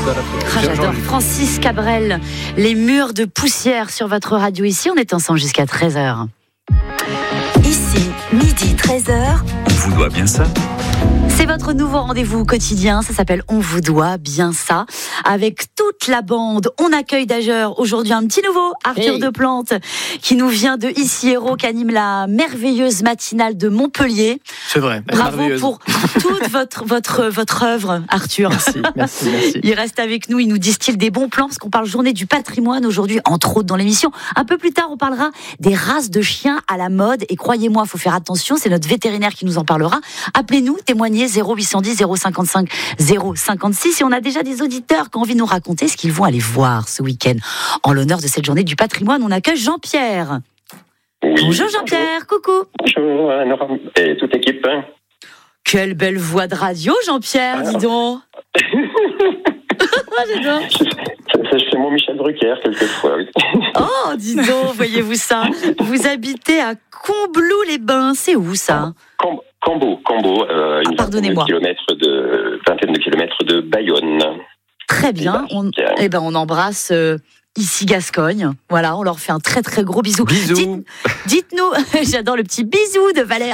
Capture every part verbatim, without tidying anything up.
Ah, j'adore. Francis Cabrel, les murs de poussière sur votre radio ici. On est ensemble jusqu'à treize heures. Ici, midi, treize heures. On vous doit bien ça. C'est votre nouveau rendez-vous quotidien, ça s'appelle On vous doit bien ça. Avec toute la bande, on accueille d'ailleurs aujourd'hui un petit nouveau, Arthur hey. Deplante, qui nous vient de Ici Hérault, qui anime la merveilleuse matinale de Montpellier. C'est vrai. Bravo pour toute votre, votre, votre œuvre, Arthur. Merci, merci, merci. Il reste avec nous, il nous distille des bons plans, parce qu'on parle journée du patrimoine aujourd'hui, entre autres dans l'émission. Un peu plus tard, on parlera des races de chiens à la mode. Et croyez-moi, il faut faire attention, c'est notre vétérinaire qui nous en parlera. Appelez-nous, témoignez zéro huit cent dix zéro cinquante-cinq zéro cinquante-six. Et on a déjà des auditeurs qui ont envie de nous raconter ce qu'ils vont aller voir ce week-end. En l'honneur de cette journée du patrimoine, on accueille Jean-Pierre. Oui, bonjour Jean-Pierre, bonjour. Coucou. Bonjour Nora et toute l'équipe. Quelle belle voix de radio, Jean-Pierre, ah. dis donc. J'adore. C'est mon Michel Drucker, quelquefois, oui. Oh, dis donc, voyez-vous ça. Vous habitez à Combloux-les-Bains, c'est où ça? Cam- Cambo, Cambo, euh, une ah, vingtaine de kilomètres de, vingtaine de kilomètres de Bayonne. Très bien. On, eh ben, on embrasse euh, ici Gascogne. Voilà, on leur fait un très très gros bisou. Bisous. Dites, dites-nous, j'adore le petit bisou de Valère.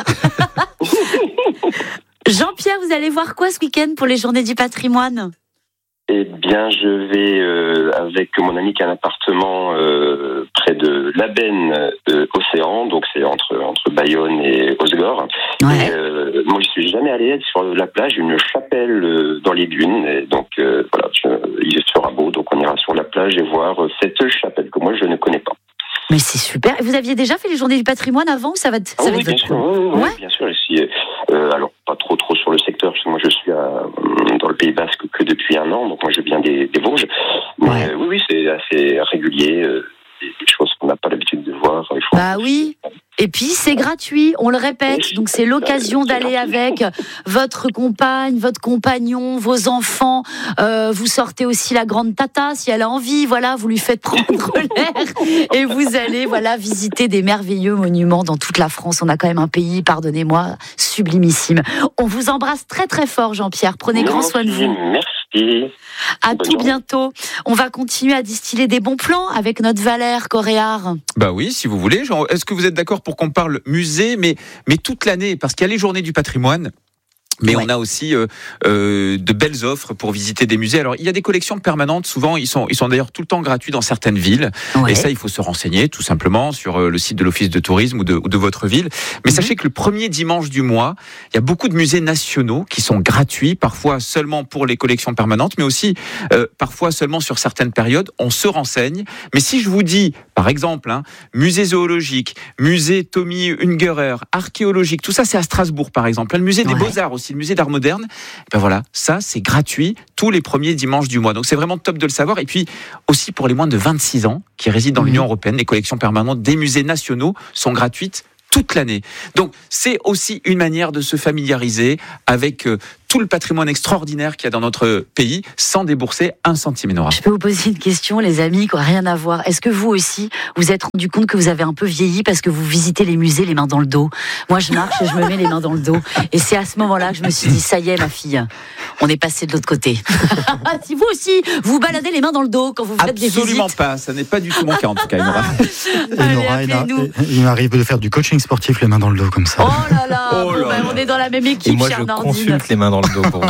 Jean-Pierre, vous allez voir quoi ce week-end pour les journées du patrimoine? Eh bien, je vais euh, avec mon ami qui a un appartement euh, près de l'Aben euh, Océan, donc c'est entre entre Bayonne et Osgore. Ouais. Et, euh, moi, je suis jamais allé sur la plage, une chapelle euh, dans les dunes, et donc euh, voilà, je, il sera beau, donc on ira sur la plage et voir cette chapelle que moi je ne connais pas. Mais c'est super. Vous aviez déjà fait les journées du patrimoine avant ou ça va, ça ah, va oui, être bien sûr, oui, oui, ouais. bien sûr. Ici, euh, alors pas trop trop sur le secteur, parce que moi je suis à, dans le Pays Basque que depuis un an, donc moi je viens des, des Vosges. Mais ouais. euh, oui, oui, c'est assez régulier, euh, des, des choses qu'on n'a pas l'habitude de voir. Il faut bah oui. Et puis c'est gratuit, on le répète, donc c'est l'occasion d'aller avec votre compagne, votre compagnon, vos enfants. Euh, vous sortez aussi la grande tata si elle a envie, voilà, vous lui faites prendre l'air et vous allez voilà visiter des merveilleux monuments dans toute la France. On a quand même un pays, pardonnez-moi, sublimissime. On vous embrasse très très fort, Jean-Pierre. Prenez Merci, grand soin de vous. Merci. À Bonne tout journée. bientôt. On va continuer à distiller des bons plans avec notre Valère Coréard. Bah oui, si vous voulez. Genre, est-ce que vous êtes d'accord pour qu'on parle musée, mais, mais toute l'année, parce qu'il y a les journées du patrimoine. Mais ouais. on a aussi euh, euh, de belles offres pour visiter des musées. Alors, il y a des collections permanentes. Souvent, ils sont, ils sont d'ailleurs tout le temps gratuits dans certaines villes. Ouais. Et ça, il faut se renseigner tout simplement sur euh, le site de l'Office de tourisme ou de, ou de votre ville. Mais mm-hmm. sachez que le premier dimanche du mois, il y a beaucoup de musées nationaux qui sont gratuits, parfois seulement pour les collections permanentes, mais aussi euh, parfois seulement sur certaines périodes. On se renseigne. Mais si je vous dis, par exemple, hein, musée zoologique, musée Tommy Ungerer, archéologique, tout ça, c'est à Strasbourg, par exemple. Le musée des ouais. Beaux-Arts aussi. Le musée d'art moderne, ben voilà, ça c'est gratuit tous les premiers dimanches du mois. Donc c'est vraiment top de le savoir. Et puis aussi pour les moins de vingt-six ans qui résident dans mmh. l'Union européenne, les collections permanentes des musées nationaux sont gratuites toute l'année. Donc c'est aussi une manière de se familiariser avec euh, tout le patrimoine extraordinaire qu'il y a dans notre pays sans débourser un centime. Nora. Je peux vous poser une question, les amis, qui n'a rien à voir. Est-ce que vous aussi, vous êtes rendu compte que vous avez un peu vieilli parce que vous visitez les musées les mains dans le dos? Moi, je marche et je me mets les mains dans le dos. Et c'est à ce moment-là que je me suis dit, ça y est, ma fille, on est passé de l'autre côté. Si vous aussi, vous baladez les mains dans le dos quand vous faites des visites. Absolument pas, ça n'est pas du tout mon cas en tout cas, Nora. Allez, Nora, il, il m'arrive de faire du coaching sportif les mains dans le dos comme ça. Oh là là, oh bon, là ben, là. On est dans la même équipe, et moi, cher je Nordine. consulte les mains dans le dos pour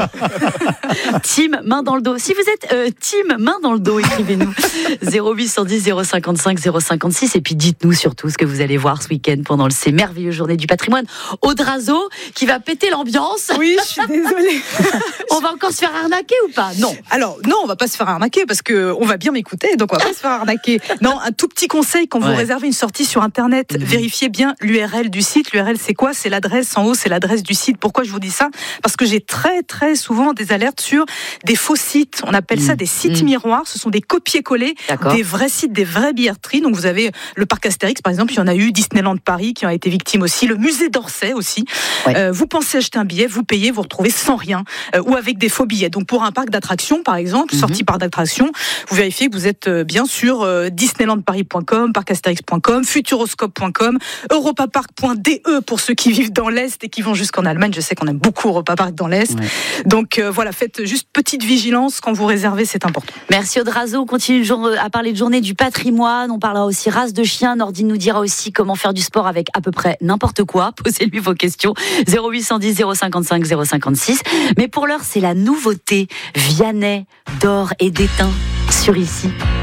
Team main dans le dos. Si vous êtes euh, team main dans le dos, écrivez-nous zéro huit cent dix zéro cinquante-cinq zéro cinquante-six et puis dites-nous surtout ce que vous allez voir ce week-end pendant ces merveilleuses journées du patrimoine. Audrazo qui va péter l'ambiance. Oui, je suis désolée. On va encore se faire arnaquer ou pas? Non. Alors non, on va pas se faire arnaquer parce que on va bien m'écouter, donc on va pas se faire arnaquer. Non, un tout petit conseil quand vous ouais. réservez une sortie sur Internet, mmh. vérifiez bien l'U R L du site. L'U R L c'est quoi? C'est l'adresse en haut, c'est l'adresse du site. Pourquoi je vous dis ça? Parce que j'ai très très souvent des alertes sur des faux sites. On appelle mmh. ça des sites mmh. miroirs. Ce sont des copier-coller D'accord. des vrais sites, des vraies billetteries. Donc vous avez le parc Astérix par exemple, il y en a eu, Disneyland Paris qui en a été victime aussi, le musée d'Orsay aussi. Ouais. Euh, vous pensez acheter un billet, vous payez, vous retrouvez sans rien euh, ou avec des faux billets. Donc pour un parc d'attractions par exemple, mmh. sortie parc d'attractions, vous vérifiez que vous êtes euh, bien sur euh, disneyland paris point com, parc astérix point com, futuroscope point com, europapark point d e pour ceux qui vivent dans l'Est et qui vont jusqu'en Allemagne. Je sais qu'on aime beaucoup Europa apparaître dans l'Est. Ouais. Donc euh, voilà, faites juste petite vigilance quand vous réservez, c'est important. Merci Audrazo. On continue à parler de journée du patrimoine. On parlera aussi race de chien. Nordine nous dira aussi comment faire du sport avec à peu près n'importe quoi. Posez-lui vos questions. zéro huit cent dix, zéro cinquante-cinq, zéro cinquante-six. Mais pour l'heure, c'est la nouveauté. Vianney, d'or et d'étain sur Ici.